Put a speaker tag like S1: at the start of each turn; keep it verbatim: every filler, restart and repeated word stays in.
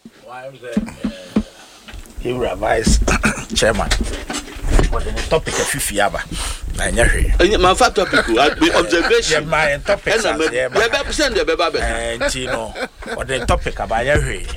S1: Why was that? You were vice chairman. What the topic of Fifiaba? I know.
S2: My fact topic, observation.
S1: My topic.
S2: And I'm a send a baby.
S1: And you know what the topic about your